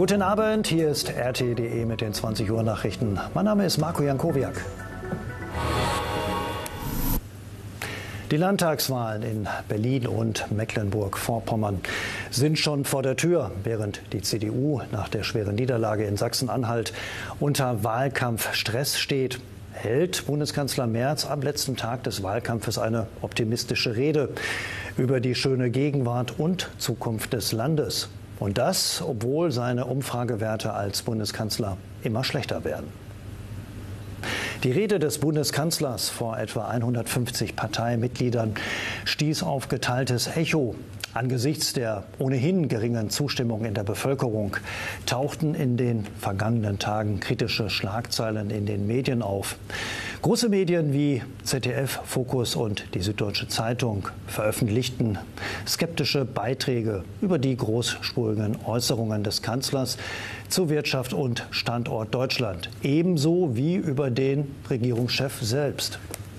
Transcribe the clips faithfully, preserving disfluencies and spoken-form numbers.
Guten Abend, hier ist R T punkt de mit den zwanzig Uhr Nachrichten. Mein Name ist Marco Jankowiak. Die Landtagswahlen in Berlin und Mecklenburg-Vorpommern sind schon vor der Tür, während die C D U nach der schweren Niederlage in Sachsen-Anhalt unter Wahlkampfstress steht. Hält Bundeskanzler Merz am letzten Tag des Wahlkampfes eine optimistische Rede über die schöne Gegenwart und Zukunft des Landes. Und das, obwohl seine Umfragewerte als Bundeskanzler immer schlechter werden. Die Rede des Bundeskanzlers vor etwa hundertfünfzig Parteimitgliedern stieß auf geteiltes Echo. Angesichts der ohnehin geringen Zustimmung in der Bevölkerung tauchten in den vergangenen Tagen kritische Schlagzeilen in den Medien auf. Große Medien wie Z D F, Focus und die Süddeutsche Zeitung veröffentlichten skeptische Beiträge über die großspurigen Äußerungen des Kanzlers zu Wirtschaft und Standort Deutschland, ebenso wie über den Regierungschef selbst.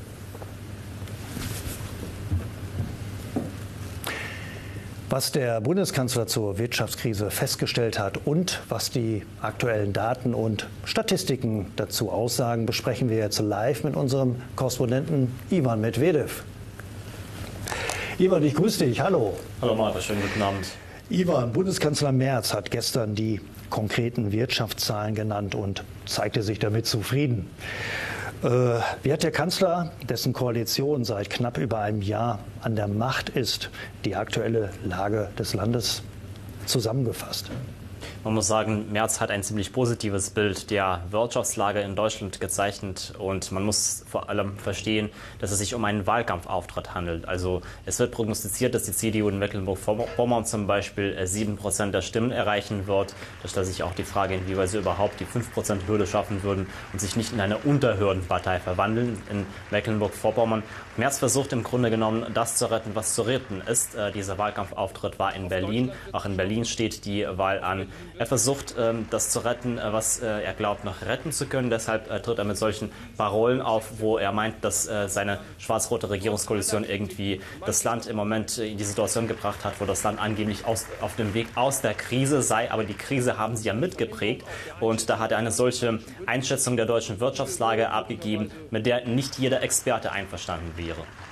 Was der Bundeskanzler zur Wirtschaftskrise festgestellt hat und was die aktuellen Daten und Statistiken dazu aussagen, besprechen wir jetzt live mit unserem Korrespondenten Ivan Medvedev. Ivan, ich grüße dich. Hallo. Hallo Marco, schönen guten Abend. Ivan, Bundeskanzler Merz hat gestern die konkreten Wirtschaftszahlen genannt und zeigte sich damit zufrieden. Äh, wie hat der Kanzler, dessen Koalition seit knapp über einem Jahr an der Macht ist, die aktuelle Lage des Landes zusammengefasst? Man muss sagen, Merz hat ein ziemlich positives Bild der Wirtschaftslage in Deutschland gezeichnet und man muss vor allem verstehen, dass es sich um einen Wahlkampfauftritt handelt. Also es wird prognostiziert, dass die C D U in Mecklenburg-Vorpommern zum Beispiel sieben Prozent der Stimmen erreichen wird. Da stellt sich auch die Frage, inwieweit sie überhaupt die fünf Prozent Hürde schaffen würden und sich nicht in eine Unterhürdenpartei verwandeln in Mecklenburg-Vorpommern. Merz versucht im Grunde genommen, das zu retten, was zu retten ist. Äh, dieser Wahlkampfauftritt war in Berlin. Auch in Berlin steht die Wahl an. Er versucht, ähm, das zu retten, äh, was äh, er glaubt, noch retten zu können. Deshalb äh, tritt er mit solchen Parolen auf, wo er meint, dass äh, seine schwarz-rote Regierungskoalition irgendwie das Land im Moment äh, in die Situation gebracht hat, wo das Land angeblich aus, auf dem Weg aus der Krise sei. Aber die Krise haben sie ja mitgeprägt. Und da hat er eine solche Einschätzung der deutschen Wirtschaftslage abgegeben, mit der nicht jeder Experte einverstanden wäre.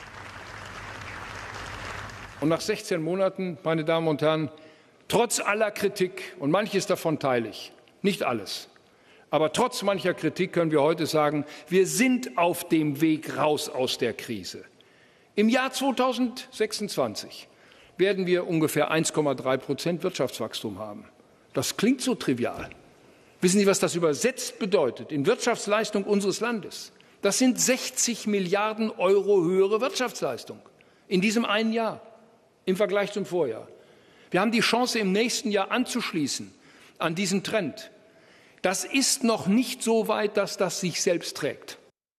Und nach sechzehn Monaten, meine Damen und Herren, trotz aller Kritik, und manches davon teile ich, nicht alles, aber trotz mancher Kritik können wir heute sagen, wir sind auf dem Weg raus aus der Krise. Im Jahr zweitausendsechsundzwanzig werden wir ungefähr eins Komma drei Prozent Wirtschaftswachstum haben. Das klingt so trivial. Wissen Sie, was das übersetzt bedeutet in Wirtschaftsleistung unseres Landes? Das sind sechzig Milliarden Euro höhere Wirtschaftsleistung in diesem einen Jahr im Vergleich zum Vorjahr. Wir haben die Chance, im nächsten Jahr anzuschließen an diesen Trend. Das ist noch nicht so weit, dass das sich selbst trägt.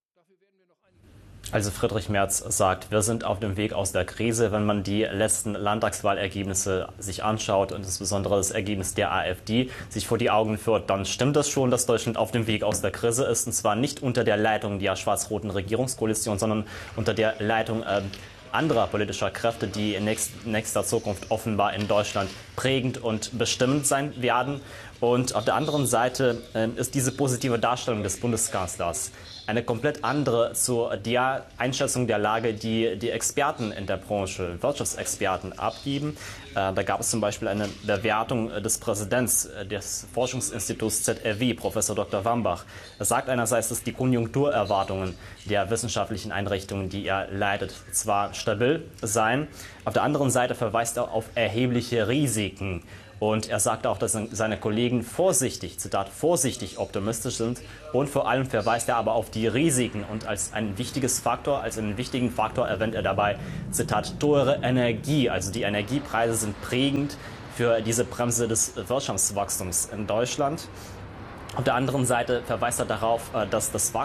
Also Friedrich Merz sagt, wir sind auf dem Weg aus der Krise. Wenn man die letzten Landtagswahlergebnisse sich anschaut und insbesondere das Ergebnis der AfD sich vor die Augen führt, dann stimmt es schon, dass Deutschland auf dem Weg aus der Krise ist. Und zwar nicht unter der Leitung der schwarz-roten Regierungskoalition, sondern unter der Leitung äh, anderer politischer Kräfte, die in nächst, nächster Zukunft offenbar in Deutschland prägend und bestimmend sein werden. Und auf der anderen Seite äh, ist diese positive Darstellung des Bundeskanzlers eine komplett andere zu der Einschätzung der Lage, die die Experten in der Branche, Wirtschaftsexperten, abgeben. Äh, da gab es zum Beispiel eine Bewertung des Präsidents des Forschungsinstituts Z R W, Professor Doktor Wambach. Er sagt einerseits, dass die Konjunkturerwartungen der wissenschaftlichen Einrichtungen, die er leitet, zwar stabil seien. Auf der anderen Seite verweist er auf erhebliche Risiken. Und er sagte auch, dass seine Kollegen vorsichtig, Zitat, vorsichtig optimistisch sind. Und vor allem verweist er aber auf die Risiken. Und als ein wichtiges Faktor, als einen wichtigen Faktor erwähnt er dabei, Zitat, teure Energie. Also die Energiepreise sind prägend für diese Bremse des Wirtschaftswachstums in Deutschland. Auf der anderen Seite verweist er darauf, dass das Wachstum